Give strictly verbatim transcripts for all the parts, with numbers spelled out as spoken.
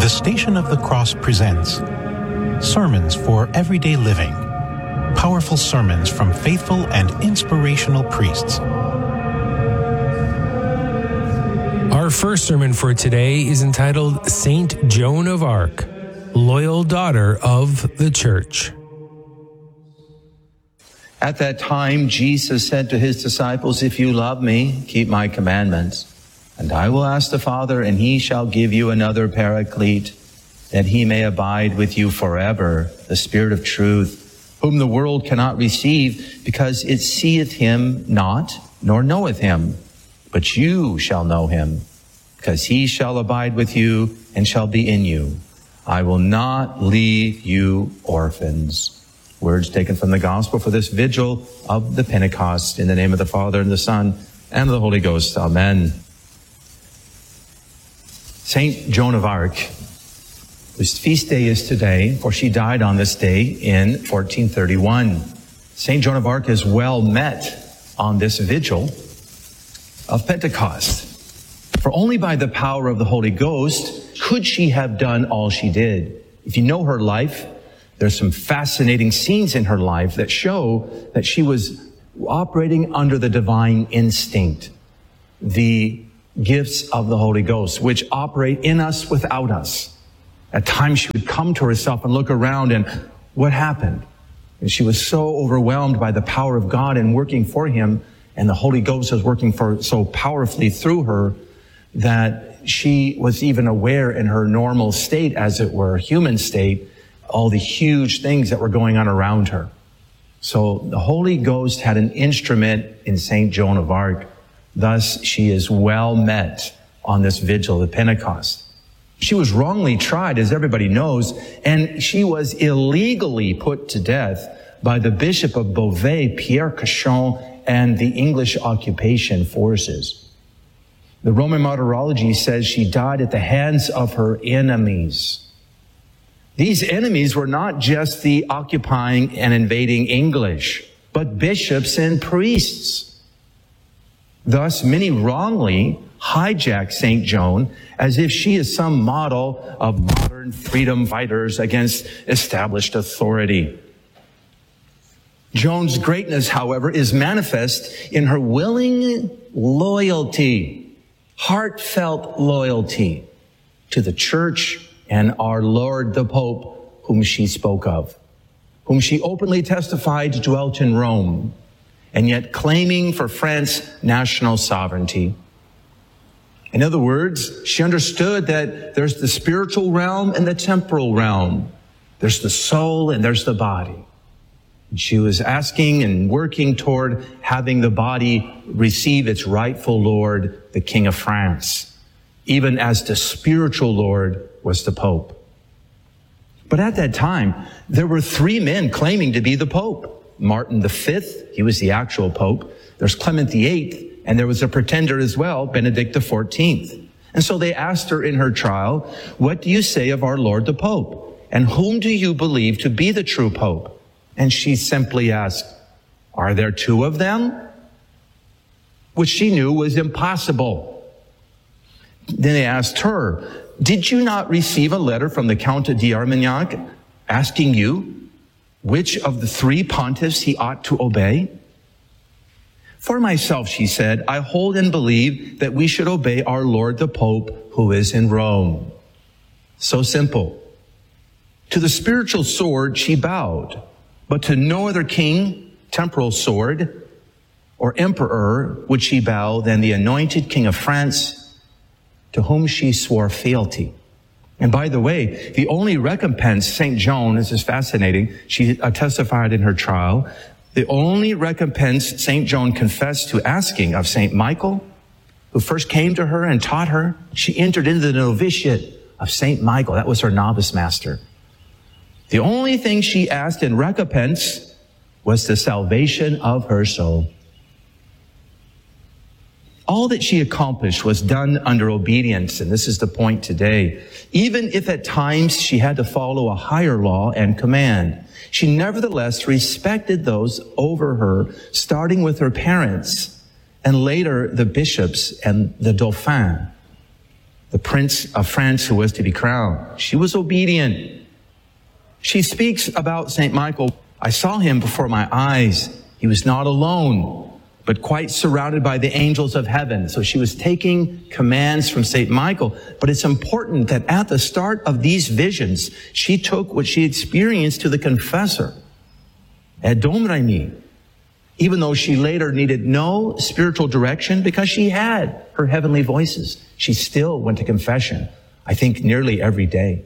The Station of the Cross presents Sermons for Everyday Living. Powerful sermons from faithful and inspirational priests. Our first sermon for today is entitled Saint Joan of Arc, Loyal Daughter of the Church. At that time, Jesus said to his disciples, "If you love me, keep my commandments. And I will ask the Father, and he shall give you another Paraclete, that he may abide with you forever, the Spirit of truth, whom the world cannot receive, because it seeth him not, nor knoweth him. But you shall know him, because he shall abide with you, and shall be in you. I will not leave you orphans." Words taken from the Gospel for this vigil of the Pentecost. In the name of the Father, and the Son, and of the Holy Ghost. Amen. Saint Joan of Arc, whose feast day is today, for she died on this day in fourteen thirty-one. Saint Joan of Arc is well met on this vigil of Pentecost. For only by the power of the Holy Ghost could she have done all she did. If you know her life, there's some fascinating scenes in her life that show that she was operating under the divine instinct, the gifts of the Holy Ghost, which operate in us without us. At times she would come to herself and look around, and what happened? And she was so overwhelmed by the power of God and working for him, and the Holy Ghost was working for so powerfully through her, that she was even aware in her normal state, as it were, human state, all the huge things that were going on around her. So the Holy Ghost had an instrument in Saint Joan of Arc. Thus, she is well met on this vigil of Pentecost. She was wrongly tried, as everybody knows, and she was illegally put to death by the Bishop of Beauvais, Pierre Cauchon, and the English occupation forces. The Roman Martyrology says she died at the hands of her enemies. These enemies were not just the occupying and invading English, but bishops and priests. Thus, many wrongly hijack Saint Joan as if she is some model of modern freedom fighters against established authority. Joan's greatness, however, is manifest in her willing loyalty, heartfelt loyalty to the Church and our Lord the Pope, whom she spoke of, whom she openly testified dwelt in Rome, and yet claiming for France national sovereignty. In other words, she understood that there's the spiritual realm and the temporal realm. There's the soul and there's the body. And she was asking and working toward having the body receive its rightful Lord, the King of France, even as the spiritual Lord was the Pope. But at that time, there were three men claiming to be the Pope. Martin the Fifth, he was the actual Pope. There's Clement the Eighth, and there was a pretender as well, Benedict the Fourteenth. And so they asked her in her trial, "What do you say of our Lord the Pope? And whom do you believe to be the true Pope?" And she simply asked, "Are there two of them?" Which she knew was impossible. Then they asked her, "Did you not receive a letter from the Count d'Armagnac asking you which of the three pontiffs he ought to obey?" "For myself," she said, "I hold and believe that we should obey our Lord the Pope, who is in Rome." So simple. To the spiritual sword she bowed, but to no other king, temporal sword, or emperor would she bow than the anointed King of France, to whom she swore fealty. And by the way, the only recompense Saint Joan, this is fascinating, she testified in her trial, the only recompense Saint Joan confessed to asking of Saint Michael, who first came to her and taught her, she entered into the novitiate of Saint Michael. That was her novice master. The only thing she asked in recompense was the salvation of her soul. All that she accomplished was done under obedience, and this is the point today. Even if at times she had to follow a higher law and command, she nevertheless respected those over her, starting with her parents, and later the bishops and the Dauphin. the Prince of France who was to be crowned. She was obedient. She speaks about Saint Michael. I saw him before my eyes. He was not alone, but quite surrounded by the angels of heaven. So she was taking commands from Saint Michael. But it's important that at the start of these visions, she took what she experienced to the confessor at Domremy, even though she later needed no spiritual direction because she had her heavenly voices. She still went to confession, I think nearly every day.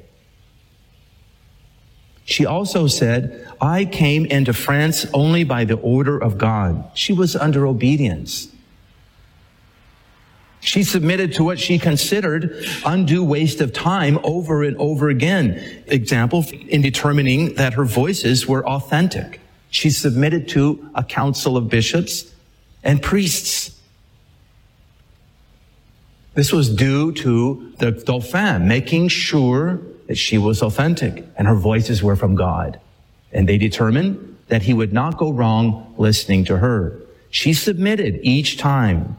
She also said, I came into France only by the order of God. She was under obedience. She submitted to what she considered undue waste of time over and over again. Example, in determining that her voices were authentic. She submitted to a council of bishops and priests. This was due to the Dauphin making sure that she was authentic and her voices were from God. And they determined that he would not go wrong listening to her. She submitted each time.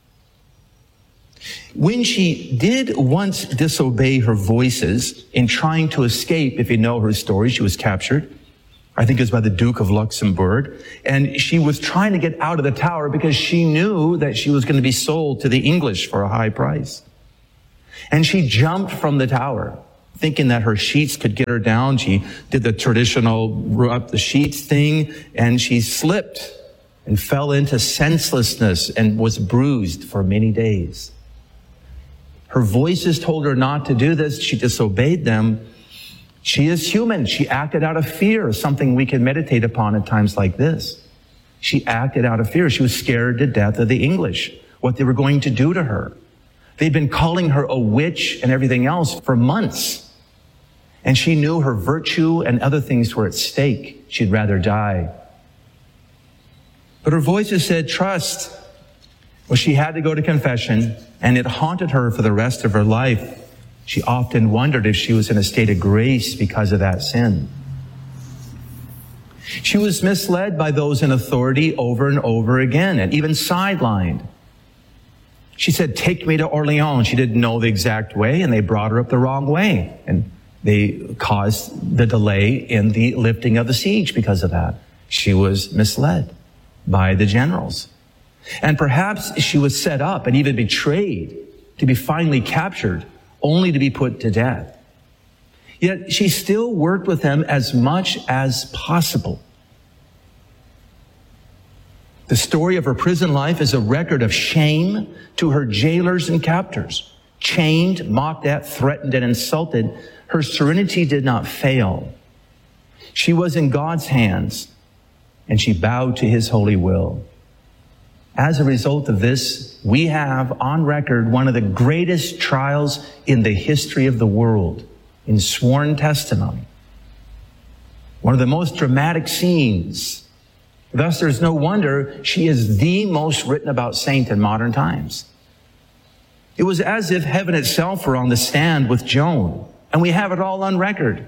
When she did once disobey her voices in trying to escape, if you know her story, she was captured. I think it was by the Duke of Luxembourg. And she was trying to get out of the tower because she knew that she was going to be sold to the English for a high price. And she jumped from the tower, thinking that her sheets could get her down. She did the traditional roll up the sheets thing, and she slipped and fell into senselessness and was bruised for many days. Her voices told her not to do this. She disobeyed them. She is human. She acted out of fear, something we can meditate upon at times like this. She acted out of fear. She was scared to death of the English, what they were going to do to her. They'd been calling her a witch and everything else for months. And she knew her virtue and other things were at stake. She'd rather die. But her voices said, trust. Well, she had to go to confession, and it haunted her for the rest of her life. She often wondered if she was in a state of grace because of that sin. She was misled by those in authority over and over again, and even sidelined. She said, take me to Orleans. She didn't know the exact way, and they brought her up the wrong way. And they caused the delay in the lifting of the siege because of that. She was misled by the generals. And perhaps she was set up and even betrayed to be finally captured, only to be put to death. Yet she still worked with them as much as possible. The story of her prison life is a record of shame to her jailers and captors. Chained, mocked at, threatened, and insulted, her serenity did not fail. She was in God's hands, and she bowed to his holy will. As a result of this, we have on record one of the greatest trials in the history of the world in sworn testimony. One of the most dramatic scenes. Thus, there's no wonder she is the most written about saint in modern times. It was as if heaven itself were on the stand with Joan, and we have it all on record.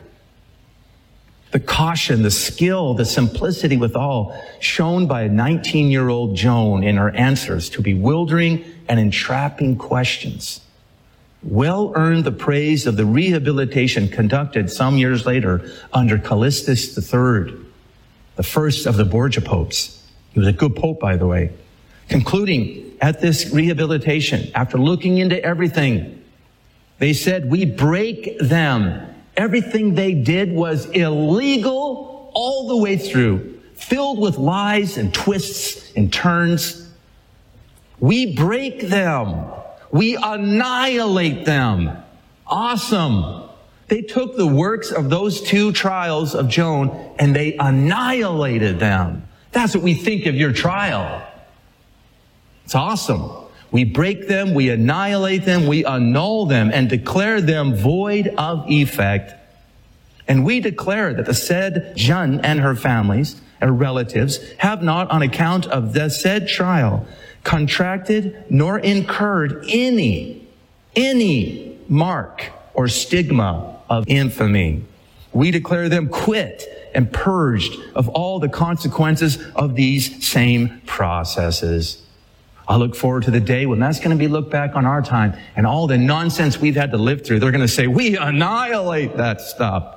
The caution, the skill, the simplicity withal shown by a nineteen-year-old Joan in her answers to bewildering and entrapping questions well earned the praise of the rehabilitation conducted some years later under Callistus the Third, the first of the Borgia popes. He was a good pope, by the way. Concluding at this rehabilitation, after looking into everything, they said, we break them. Everything they did was illegal all the way through, filled with lies and twists and turns. We break them. We annihilate them. Awesome. They took the works of those two trials of Joan and they annihilated them. That's what we think of your trial. It's awesome. We break them, we annihilate them, we annul them, and declare them void of effect. And we declare that the said Jeanne and her families, her relatives, have not, on account of the said trial, contracted nor incurred any, any mark or stigma of infamy. We declare them quit and purged of all the consequences of these same processes. I look forward to the day when that's going to be looked back on our time and all the nonsense we've had to live through. They're going to say, we annihilate that stuff.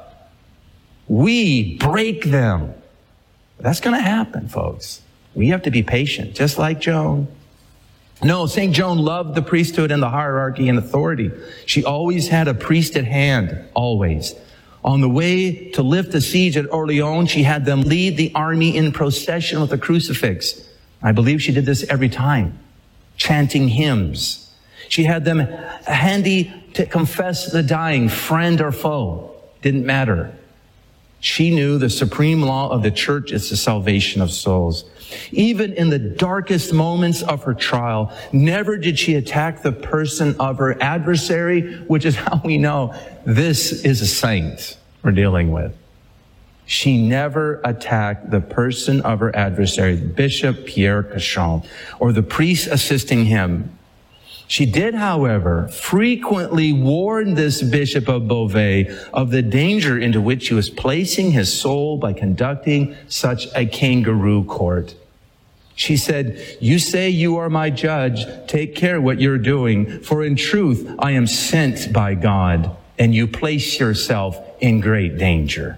We break them. That's going to happen, folks. We have to be patient, just like Joan. No, Saint Joan loved the priesthood and the hierarchy and authority. She always had a priest at hand, always. On the way to lift the siege at Orleans, she had them lead the army in procession with a crucifix. I believe she did this every time, chanting hymns. She had them handy to confess the dying, friend or foe. Didn't matter. She knew the supreme law of the church is the salvation of souls. Even in the darkest moments of her trial, never did she attack the person of her adversary, which is how we know this is a saint we're dealing with. She never attacked the person of her adversary, Bishop Pierre Cauchon, or the priest assisting him. She did, however, frequently warn this Bishop of Beauvais of the danger into which he was placing his soul by conducting such a kangaroo court. She said, you say you are my judge. Take care what you're doing, for in truth I am sent by God, and you place yourself in great danger.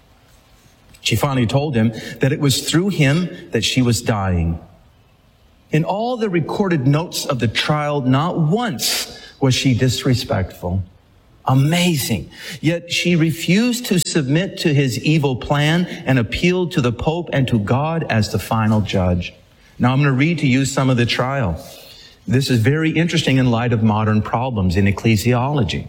She finally told him that it was through him that she was dying. In all the recorded notes of the trial, not once was she disrespectful. Amazing. Yet she refused to submit to his evil plan and appealed to the Pope and to God as the final judge. Now I'm going to read to you some of the trial. This is very interesting in light of modern problems in ecclesiology.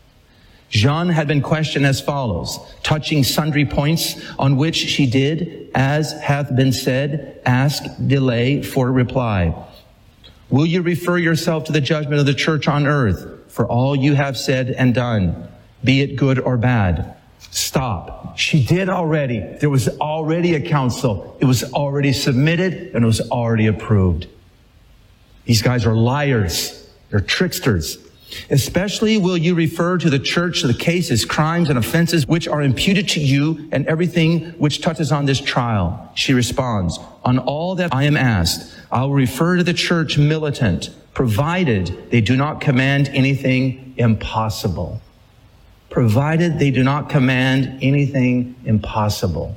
Jeanne had been questioned as follows, touching sundry points on which she did, as hath been said, ask delay for reply. Will you refer yourself to the judgment of the church on earth for all you have said and done, be it good or bad? Stop. She did already. There was already a council. It was already submitted and it was already approved. These guys are liars. They're tricksters. Especially will you refer to the church, the cases, crimes, and offenses which are imputed to you and everything which touches on this trial? She responds, on all that I am asked, I will refer to the church militant, provided they do not command anything impossible. Provided they do not command anything impossible.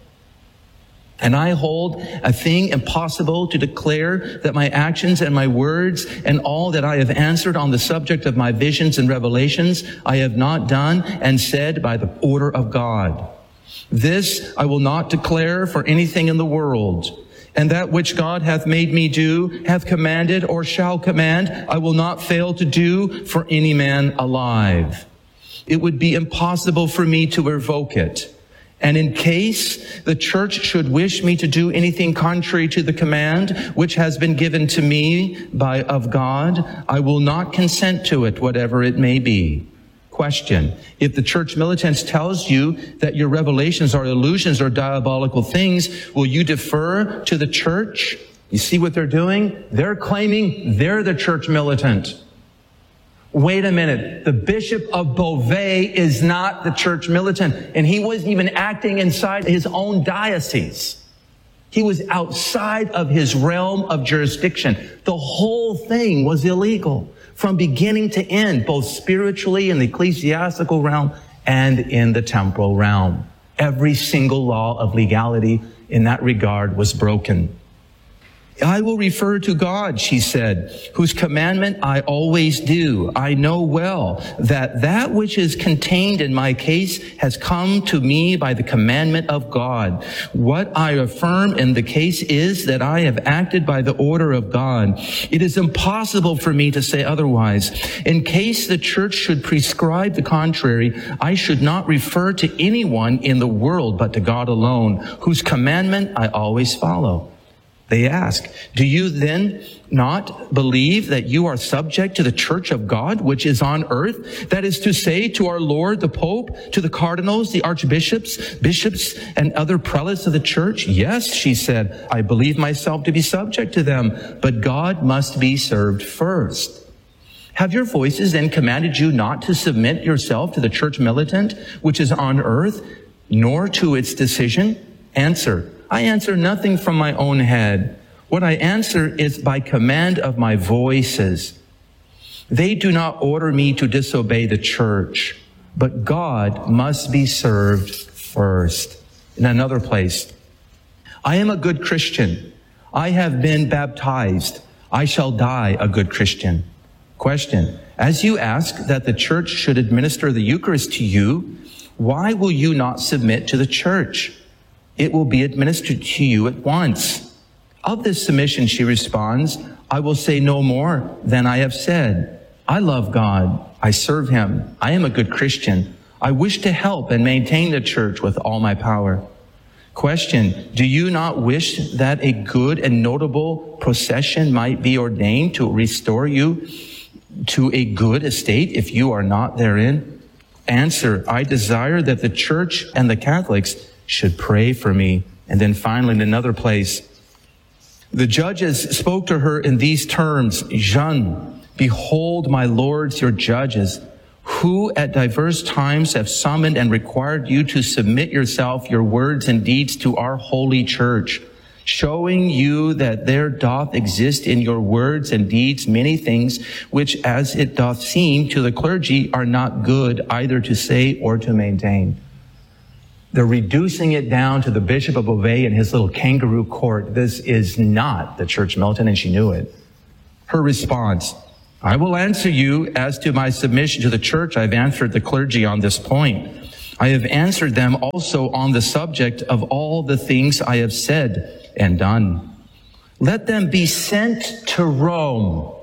And I hold a thing impossible to declare that my actions and my words and all that I have answered on the subject of my visions and revelations, I have not done and said by the order of God. This I will not declare for anything in the world. And that which God hath made me do, hath commanded or shall command, I will not fail to do for any man alive. It would be impossible for me to revoke it. And in case the church should wish me to do anything contrary to the command which has been given to me by of God, I will not consent to it, whatever it may be. Question. If the church militant tells you that your revelations are illusions or diabolical things, will you defer to the church? You see what they're doing? They're claiming they're the church militant. Wait a minute. The Bishop of Beauvais is not the church militant, and he wasn't even acting inside his own diocese. He was outside of his realm of jurisdiction. The whole thing was illegal from beginning to end, both spiritually in the ecclesiastical realm and in the temporal realm. Every single law of legality in that regard was broken. I will refer to God, she said, whose commandment I always do. I know well that that which is contained in my case has come to me by the commandment of God. What I affirm in the case is that I have acted by the order of God. It is impossible for me to say otherwise. In case the church should prescribe the contrary, I should not refer to anyone in the world but to God alone, whose commandment I always follow. They ask, do you then not believe that you are subject to the church of God, which is on earth? That is to say, to our Lord, the Pope, to the cardinals, the archbishops, bishops, and other prelates of the church? Yes, she said, I believe myself to be subject to them, but God must be served first. Have your voices then commanded you not to submit yourself to the church militant, which is on earth, nor to its decision? Answer. I answer nothing from my own head. What I answer is by command of my voices. They do not order me to disobey the church, but God must be served first. In another place, I am a good Christian. I have been baptized. I shall die a good Christian. Question, as you ask that the church should administer the Eucharist to you, why will you not submit to the church? It will be administered to you at once. Of this submission, she responds, I will say no more than I have said. I love God. I serve him. I am a good Christian. I wish to help and maintain the church with all my power. Question, do you not wish that a good and notable procession might be ordained to restore you to a good estate if you are not therein? Answer, I desire that the church and the Catholics should pray for me. And then finally, in another place, the judges spoke to her in these terms, Jeanne, behold, my lords, your judges, who at diverse times have summoned and required you to submit yourself, your words and deeds to our holy church, showing you that there doth exist in your words and deeds many things which, as it doth seem to the clergy, are not good either to say or to maintain. They're reducing it down to the Bishop of Beauvais and his little kangaroo court. This is not the Church Militant, and she knew it. Her response, I will answer you as to my submission to the church. I've answered the clergy on this point. I have answered them also on the subject of all the things I have said and done. Let them be sent to Rome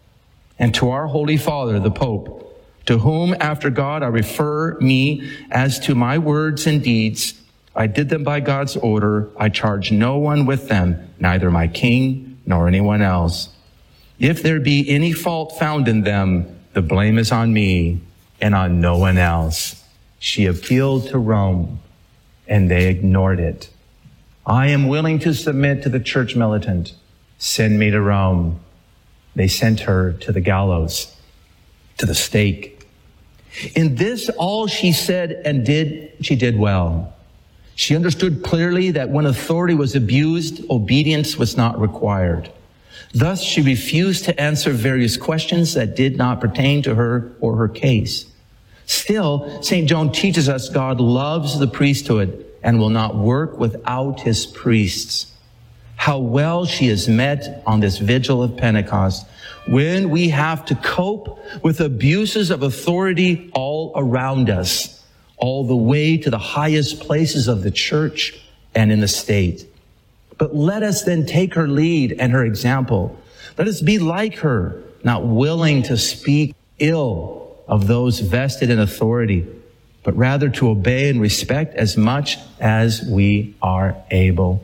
and to our Holy Father, the Pope, to whom, after God, I refer me as to my words and deeds. I did them by God's order. I charge no one with them, neither my king nor anyone else. If there be any fault found in them, the blame is on me and on no one else. She appealed to Rome, and they ignored it. I am willing to submit to the Church Militant. Send me to Rome. They sent her to the gallows, to the stake. In this, all she said and did, she did well. She understood clearly that when authority was abused, obedience was not required. Thus, she refused to answer various questions that did not pertain to her or her case. Still, Saint Joan teaches us God loves the priesthood and will not work without his priests. How well she is met on this vigil of Pentecost, when we have to cope with abuses of authority all around us, all the way to the highest places of the church and in the state. But let us then take her lead and her example. Let us be like her, not willing to speak ill of those vested in authority, but rather to obey and respect as much as we are able.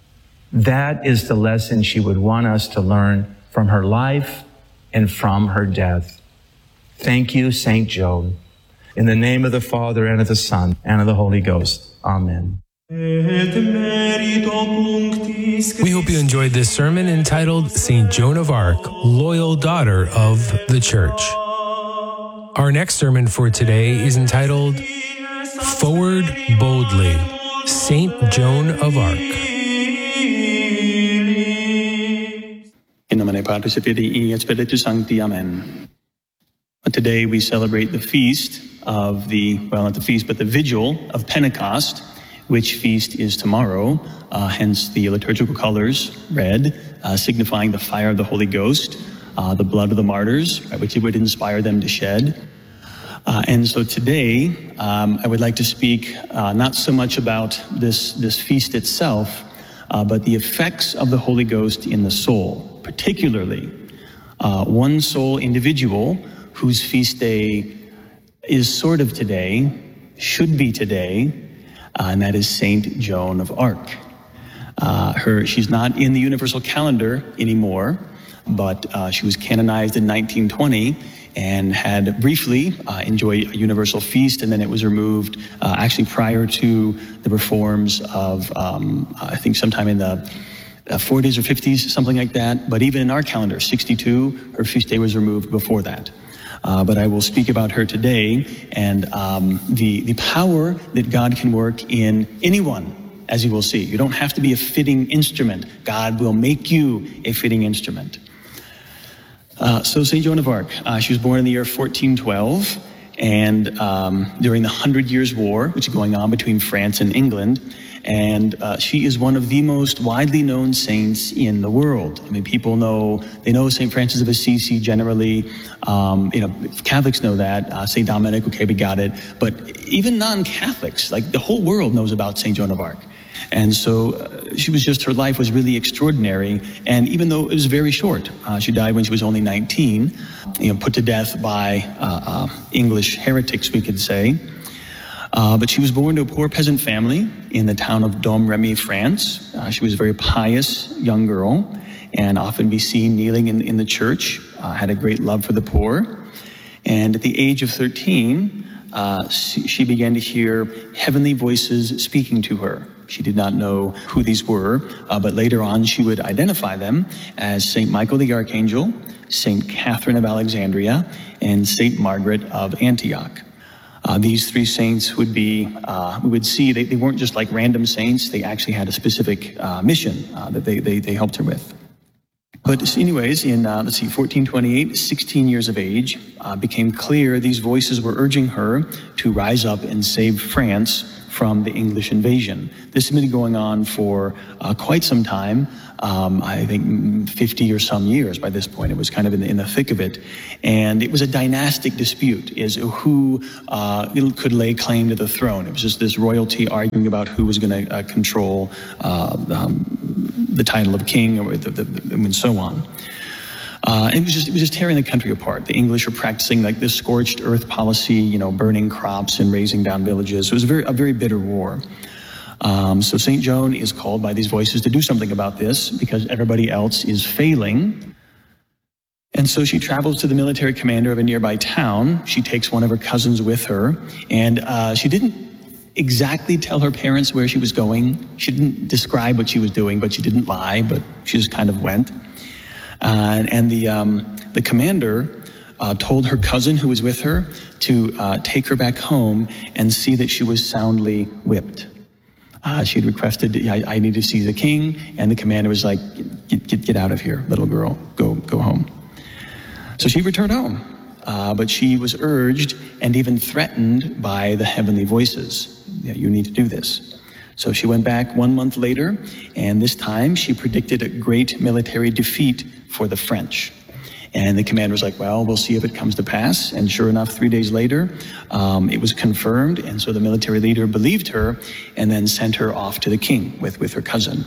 That is the lesson she would want us to learn from her life and from her death. Thank you, Saint Joan. In the name of the Father, and of the Son, and of the Holy Ghost. Amen. We hope you enjoyed this sermon entitled Saint Joan of Arc, Loyal Daughter of the Church. Our next sermon for today is entitled Forward Boldly, Saint Joan of Arc. In nomine Patris et Filii et Spiritus Sancti. Amen. Today we celebrate the feast of the, well, not the feast, but the vigil of Pentecost, which feast is tomorrow, uh, hence the liturgical colors, red, uh, signifying the fire of the Holy Ghost, uh, the blood of the martyrs, right, which it would inspire them to shed. Uh, and so today, um, I would like to speak uh, not so much about this, this feast itself, uh, but the effects of the Holy Ghost in the soul, particularly uh, one soul individual whose feast day is sort of today, should be today, uh, and that is Saint Joan of Arc. Uh, her, she's not in the universal calendar anymore, but uh, she was canonized in nineteen twenty and had briefly uh, enjoyed a universal feast, and then it was removed uh, actually prior to the reforms of, um, I think sometime in the uh, forties or fifties, something like that. But even in our calendar, sixty-two, her feast day was removed before that. Uh, but I will speak about her today and um, the, the power that God can work in anyone as you will see. You don't have to be a fitting instrument. God will make you a fitting instrument. Uh, so Saint Joan of Arc, uh, she was born in the year fourteen twelve, and um, during the Hundred Years' War, which is going on between France and England, and uh, she is one of the most widely known saints in the world. I mean, people know, they know Saint Francis of Assisi generally, um, you know, Catholics know that, uh, Saint Dominic, okay, we got it, but even non-Catholics, like the whole world knows about Saint Joan of Arc. And so uh, she was just, her life was really extraordinary. And even though it was very short, uh, she died when she was only nineteen, you know, put to death by uh, uh, English heretics, we could say. Uh, but she was born to a poor peasant family in the town of Domremy, France. Uh, she was a very pious young girl and often be seen kneeling in, in the church, uh, had a great love for the poor. And at the age of thirteen, uh, she, she began to hear heavenly voices speaking to her. She did not know who these were, uh, but later on she would identify them as Saint Michael the Archangel, Saint Catherine of Alexandria, and Saint Margaret of Antioch. Uh, these three saints would be, uh, we would see, they, they weren't just like random saints, they actually had a specific uh, mission uh, that they, they, they helped her with. But anyways, in, uh, let's see, fourteen twenty-eight, sixteen years of age, uh, became clear these voices were urging her to rise up and save France from the English invasion. This had been going on for uh, quite some time, um, I think fifty or some years by this point. It was kind of in the, in the thick of it. And it was a dynastic dispute, is who uh, could lay claim to the throne. It was just this royalty arguing about who was going to uh, control uh, um, the title of king, or the, the, the, and so on. Uh, it was just it was just tearing the country apart. The English were practicing like this scorched earth policy, you know, burning crops and razing down villages. It was a very a very bitter war. Um, so Saint Joan is called by these voices to do something about this because everybody else is failing. And so she travels to the military commander of a nearby town. She takes one of her cousins with her, and uh, she didn't exactly tell her parents where she was going. She didn't describe what she was doing, but she didn't lie. But she just kind of went. Uh, and the um, the commander uh, told her cousin who was with her to uh, take her back home and see that she was soundly whipped. Uh, she had requested, I, I need to see the king, and the commander was like, get, get, get out of here, little girl, go, go home. So she returned home, uh, but she was urged and even threatened by the heavenly voices. Yeah, you need to do this. So she went back one month later, and this time she predicted a great military defeat for the French. And the commander was like, well, we'll see if it comes to pass. And sure enough, three days later, um, it was confirmed. And so the military leader believed her and then sent her off to the king with, with her cousin.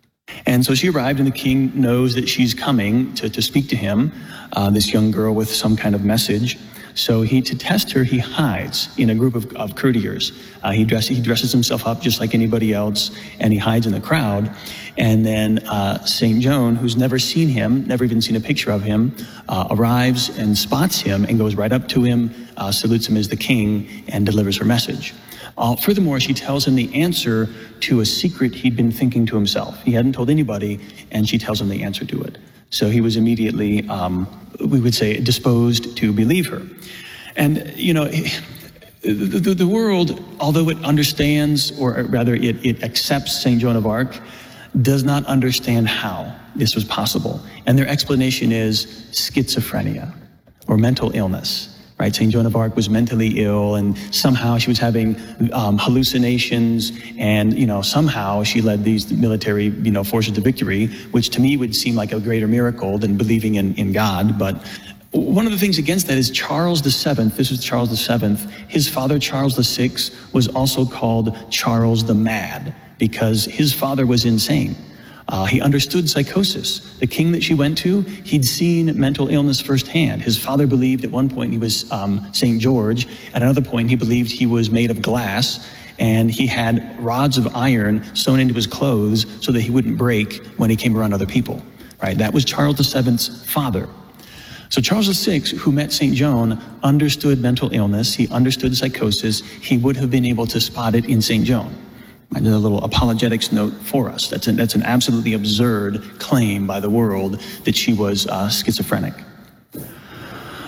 And so she arrived, and the king knows that she's coming to, to speak to him, uh, this young girl with some kind of message. So he, to test her, he hides in a group of, of courtiers. Uh, he, dress, he dresses himself up just like anybody else, and he hides in the crowd. And then uh, Saint Joan, who's never seen him, never even seen a picture of him, uh, arrives and spots him and goes right up to him, uh, salutes him as the king, and delivers her message. Uh, furthermore, she tells him the answer to a secret he'd been thinking to himself. He hadn't told anybody, and she tells him the answer to it. So he was immediately, um, we would say, disposed to believe her. And, you know, the, the, the world, although it understands, or rather it, it accepts Saint Joan of Arc, does not understand how this was possible. And their explanation is schizophrenia or mental illness. Right, Saint Joan of Arc was mentally ill, and somehow she was having um, hallucinations, and you know somehow she led these military you know forces to victory, which to me would seem like a greater miracle than believing in, in God. But one of the things against that is Charles the Seventh. This was Charles the Seventh. His father Charles the Sixth was also called Charles the Mad because his father was insane. Uh, he understood psychosis. The king that she went to, he'd seen mental illness firsthand. His father believed at one point he was um, Saint George. At another point, he believed he was made of glass, and he had rods of iron sewn into his clothes so that he wouldn't break when he came around other people. Right? That was Charles the Seventh's father. So Charles the Sixth, who met Saint Joan, understood mental illness. He understood psychosis. He would have been able to spot it in Saint Joan. I did a little apologetics note for us. That's an, that's an absolutely absurd claim by the world that she was uh, schizophrenic.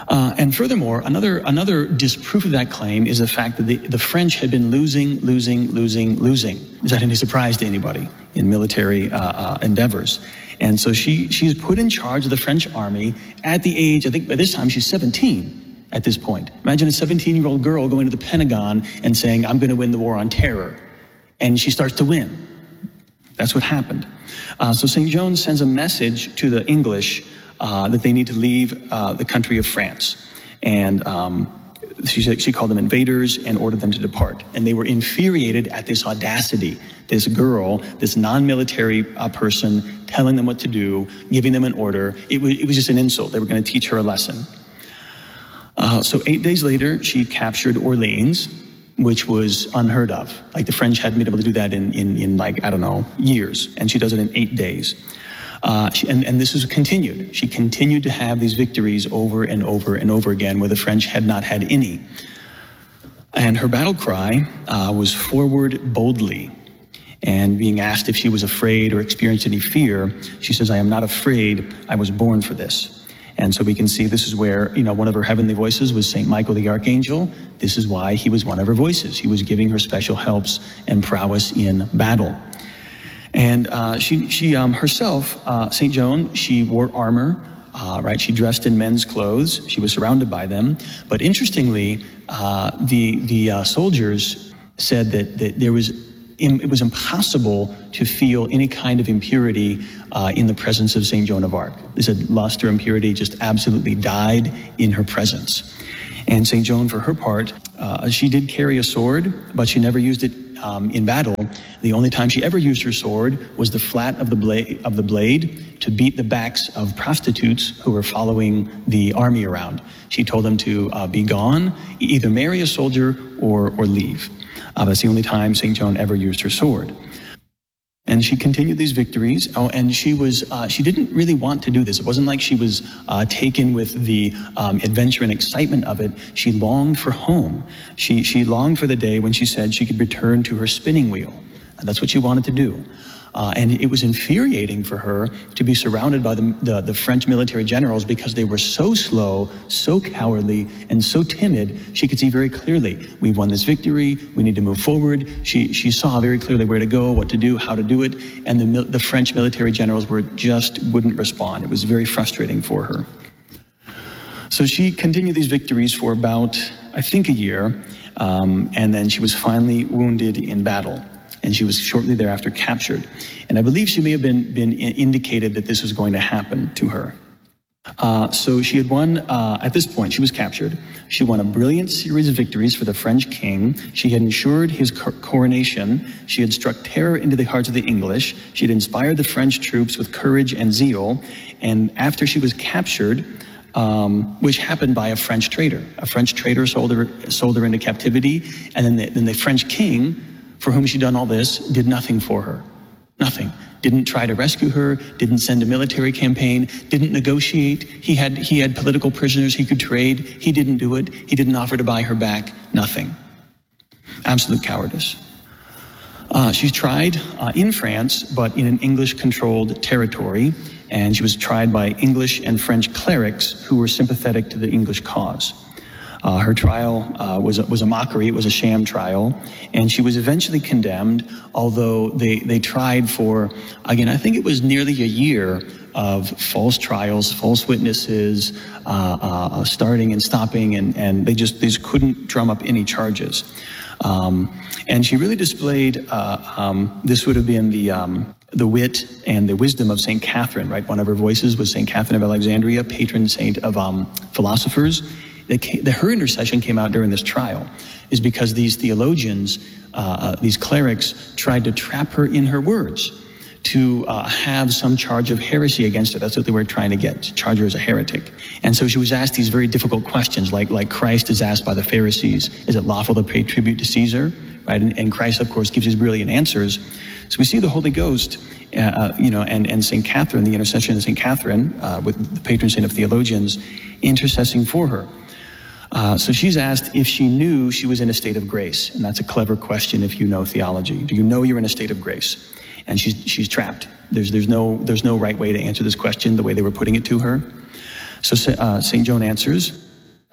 Uh, and furthermore, another another disproof of that claim is the fact that the, the French had been losing, losing, losing, losing. Is that any surprise to anybody in military uh, uh, endeavors? And so she she's put in charge of the French army at the age, I think by this time she's seventeen at this point. Imagine a seventeen-year-old girl going to the Pentagon and saying, I'm going to win the war on terror. And she starts to win. That's what happened. Uh, so Saint Joan sends a message to the English Uh, that they need to leave uh, the country of France. And um, she, she called them invaders and ordered them to depart. And they were infuriated at this audacity, this girl, this non-military uh, person telling them what to do, giving them an order. It was, it was just an insult. They were going to teach her a lesson. Uh, so eight days later, she captured Orleans, which was unheard of. Like the French hadn't been able to do that in, in, in like, I don't know, years. And she does it in eight days. Uh, she, and, and this was continued. She continued to have these victories over and over and over again where the French had not had any. And her battle cry uh, was forward boldly. And being asked if she was afraid or experienced any fear, she says, I am not afraid. I was born for this. And so we can see this is where, you know, one of her heavenly voices was Saint Michael the Archangel. This is why he was one of her voices. He was giving her special helps and prowess in battle. And uh, she, she um, herself, uh, Saint Joan, she wore armor, uh, right? She dressed in men's clothes. She was surrounded by them. But interestingly, uh, the the uh, soldiers said that, that there was it was impossible to feel any kind of impurity uh, in the presence of Saint Joan of Arc. They said lust or impurity just absolutely died in her presence. And Saint Joan, for her part, uh, she did carry a sword, but she never used it Um, in battle. The only time she ever used her sword was the flat of the blade of the blade to beat the backs of prostitutes who were following the army around. She told them to uh, be gone, either marry a soldier or or leave. Uh, that's the only time Saint Joan ever used her sword. And she continued these victories. Oh, and she was uh, she didn't really want to do this. It wasn't like she was uh, taken with the um, adventure and excitement of it. She longed for home. She she longed for the day when she said she could return to her spinning wheel. And that's what she wanted to do. Uh, and it was infuriating for her to be surrounded by the, the, the French military generals because they were so slow, so cowardly, and so timid. She could see very clearly, we've won this victory, we need to move forward. She, she saw very clearly where to go, what to do, how to do it, and the, the French military generals were just wouldn't respond. It was very frustrating for her. So she continued these victories for about, I think, a year, um, and then she was finally wounded in battle. And she was shortly thereafter captured. And I believe she may have been, been indicated that this was going to happen to her. Uh, so she had won, uh, at this point, she was captured. She won a brilliant series of victories for the French king. She had ensured his coronation. She had struck terror into the hearts of the English. She had inspired the French troops with courage and zeal. And after she was captured, um, which happened by a French traitor, a French traitor sold her, sold her into captivity. And then the, then the French king, for whom she'd done all this, did nothing for her. Nothing. Didn't try to rescue her, didn't send a military campaign, didn't negotiate. He had, he had political prisoners he could trade. He didn't do it. He didn't offer to buy her back. Nothing. Absolute cowardice. Uh, she tried uh, in France, but in an English-controlled territory, and she was tried by English and French clerics who were sympathetic to the English cause. Uh, her trial uh, was, a, was a mockery. It was a sham trial. And she was eventually condemned, although they, they tried for, again, I think it was nearly a year of false trials, false witnesses, uh, uh, starting and stopping, and, and they just they just couldn't drum up any charges. Um, and she really displayed, uh, um, this would have been the, um, the wit and the wisdom of Saint Catherine, right? One of her voices was Saint Catherine of Alexandria, patron saint of um, philosophers. That came, that her intercession came out during this trial is because these theologians, uh, these clerics, tried to trap her in her words, to uh, have some charge of heresy against her. That's what they were trying to get, to charge her as a heretic. And so she was asked these very difficult questions, like like Christ is asked by the Pharisees, is it lawful to pay tribute to Caesar? Right? And, and Christ, of course, gives his brilliant answers. So we see the Holy Ghost, uh, you know, and, and Saint Catherine, the intercession of Saint Catherine, uh, with the patron saint of theologians, intercessing for her. Uh, so she's asked if she knew she was in a state of grace. And that's a clever question if you know theology. Do you know you're in a state of grace? And she's she's trapped. There's there's no there's no right way to answer this question the way they were putting it to her. So uh, Saint Joan answers,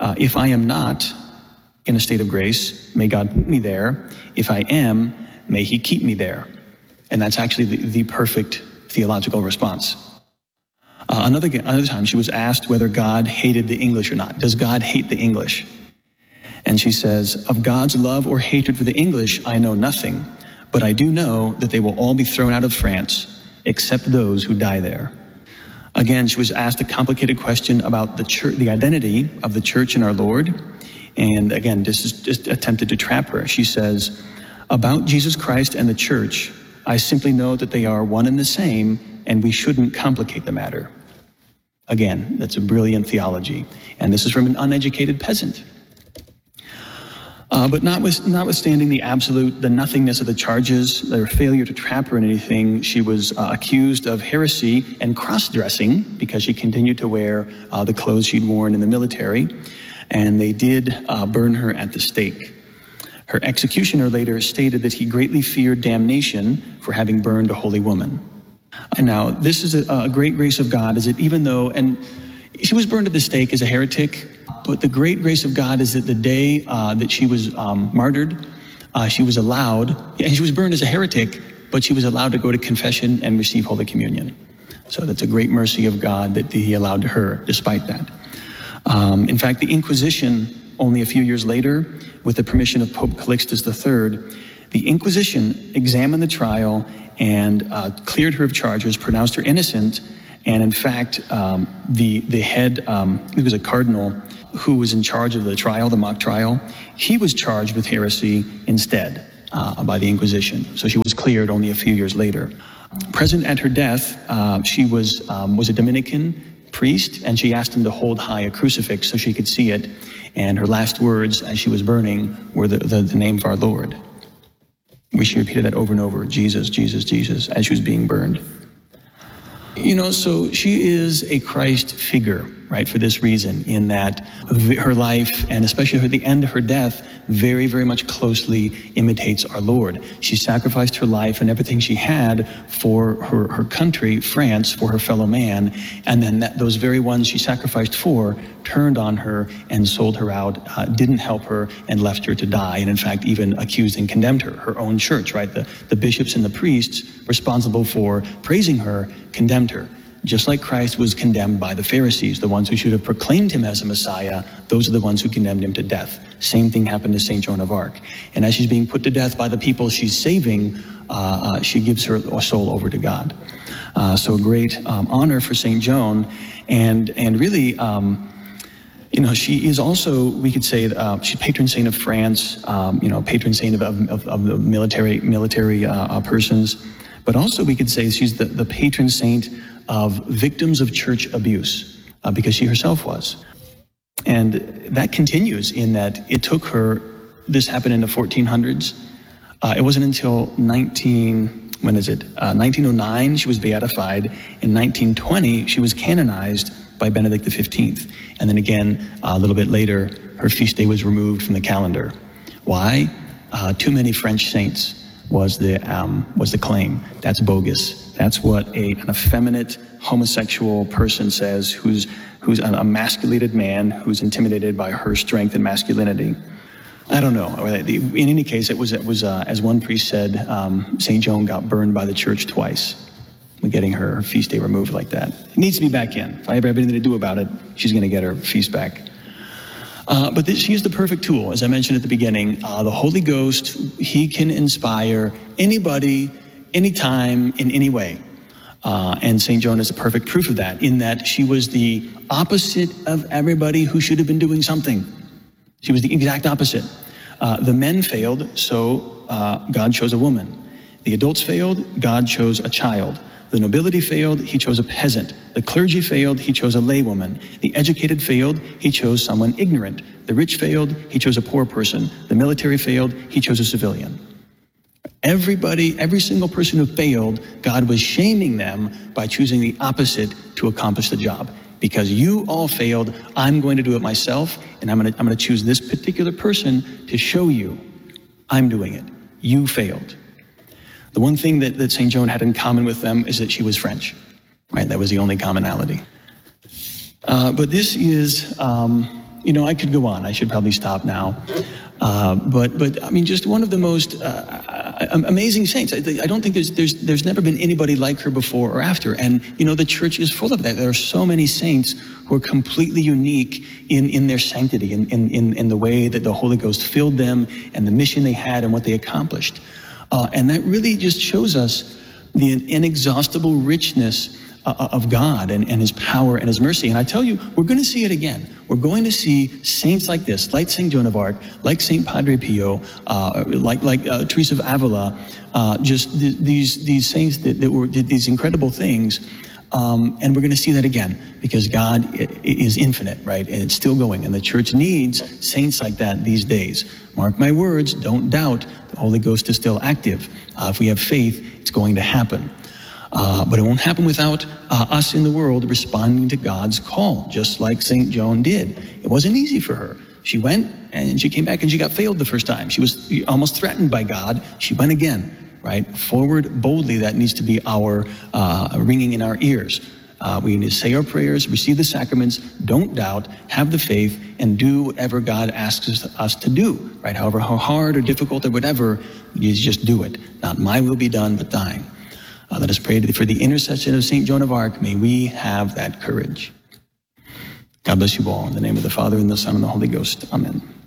Uh, if I am not in a state of grace, may God put me there. If I am, may he keep me there. And that's actually the, the perfect theological response. Uh, another, another time she was asked whether God hated the English or not. Does God hate the English? And she says, of God's love or hatred for the English, I know nothing, but I do know that they will all be thrown out of France, except those who die there. Again, she was asked a complicated question about the church, the identity of the church and our Lord. And again, this is just attempted to trap her. She says, about Jesus Christ and the church, I simply know that they are one and the same, and we shouldn't complicate the matter. Again, that's a brilliant theology. And this is from an uneducated peasant. Uh, but notwith, notwithstanding the absolute, the nothingness of the charges, their failure to trap her in anything, she was uh, accused of heresy and cross-dressing because she continued to wear uh, the clothes she'd worn in the military. And they did uh, burn her at the stake. Her executioner later stated that he greatly feared damnation for having burned a holy woman. And now, this is a, a great grace of God, is that even though, and she was burned at the stake as a heretic, but the great grace of God is that the day uh, that she was um, martyred, uh, she was allowed, and she was burned as a heretic, but she was allowed to go to confession and receive Holy Communion. So that's a great mercy of God that he allowed her despite that. Um, in fact, the Inquisition, only a few years later, with the permission of Pope Calixtus the Third, the Inquisition examined the trial and uh, cleared her of charges, pronounced her innocent, and in fact, um, the, the head, um, he was a cardinal who was in charge of the trial, the mock trial, he was charged with heresy instead uh, by the Inquisition. So she was cleared only a few years later. Present at her death, uh, she was, um, was a Dominican priest, and she asked him to hold high a crucifix so she could see it. And her last words as she was burning were the, the, the name of our Lord. She repeated that over and over, Jesus, Jesus, Jesus, as she was being burned. You know, so she is a Christ figure, right, for this reason, in that her life, and especially at the end of her death, very, very much closely imitates our Lord. She sacrificed her life and everything she had for her, her country, France, for her fellow man, and then that, those very ones she sacrificed for turned on her and sold her out, uh, didn't help her, and left her to die, and in fact even accused and condemned her. Her own church, right, the, the bishops and the priests responsible for praising her condemned her. Just like Christ was condemned by the Pharisees, the ones who should have proclaimed him as a Messiah, those are the ones who condemned him to death. Same thing happened to Saint Joan of Arc. And as she's being put to death by the people she's saving, uh, uh, she gives her soul over to God. Uh, so great um, honor for Saint Joan. And, and really, um, you know, she is also, we could say, uh, she's patron saint of France, um, you know, patron saint of, of, of the military, military uh, uh, persons. But also we could say she's the, the patron saint of victims of church abuse, uh, because she herself was. And that continues in that it took her, this happened in the fourteen hundreds. Uh, it wasn't until nineteen, when is it? Uh, nineteen oh nine, she was beatified. In nineteen twenty, she was canonized by Benedict the fifteenth. And then again, uh, a little bit later, her feast day was removed from the calendar. Why? Uh, too many French saints was the um, was the claim. That's bogus. That's what a, an effeminate homosexual person says, who's who's an emasculated man who's intimidated by her strength and masculinity. I don't know. In any case, it was it was uh, as one priest said, um, Saint Joan got burned by the church twice, getting her, her feast day removed like that. It needs to be back in. If I ever have anything to do about it, she's going to get her feast back. Uh, but this, she is the perfect tool, as I mentioned at the beginning. Uh, the Holy Ghost, he can inspire anybody, anytime, in any way. Uh, and Saint Joan is a perfect proof of that, in that she was the opposite of everybody who should have been doing something. She was the exact opposite. Uh, the men failed, so uh, God chose a woman. The adults failed, God chose a child. The nobility failed, he chose a peasant. The clergy failed, he chose a laywoman. The educated failed, he chose someone ignorant. The rich failed, he chose a poor person. The military failed, he chose a civilian. Everybody, every single person who failed, God was shaming them by choosing the opposite to accomplish the job. Because you all failed, I'm going to do it myself, and I'm going to, I'm going to choose this particular person to show you I'm doing it. You failed. The one thing that, that Saint Joan had in common with them is that she was French, right? That was the only commonality. Uh, but this is um, you know, I could go on. I should probably stop now. Uh, but, but I mean, just one of the most uh, amazing saints. I, I don't think there's, there's, there's never been anybody like her before or after. And, you know, the church is full of that. There are so many saints who are completely unique in, in their sanctity, in, in, in the way that the Holy Ghost filled them and the mission they had and what they accomplished. Uh, and that really just shows us the inexhaustible richness uh, of God and, and his power and his mercy. And I tell you, we're going to see it again. We're going to see saints like this, like Saint Joan of Arc, like Saint Padre Pio, uh, like like uh, Teresa of Avila, uh, just th- these these saints that, that were did these incredible things. Um, and we're going to see that again because God is infinite, right? And it's still going. And the church needs saints like that these days. Mark my words, don't doubt. The Holy Ghost is still active. Uh, if we have faith, it's going to happen. Uh, but it won't happen without uh, us in the world responding to God's call, just like Saint Joan did. It wasn't easy for her. She went and she came back and she got failed the first time. She was almost threatened by God. She went again. Right? Forward boldly, that needs to be our uh, ringing in our ears. Uh, we need to say our prayers, receive the sacraments, don't doubt, have the faith, and do whatever God asks us, us to do. Right? However how hard or difficult or whatever, you just do it. Not my will be done, but thine. Uh, let us pray for the intercession of Saint Joan of Arc. May we have that courage. God bless you all. In the name of the Father, and the Son, and the Holy Ghost. Amen.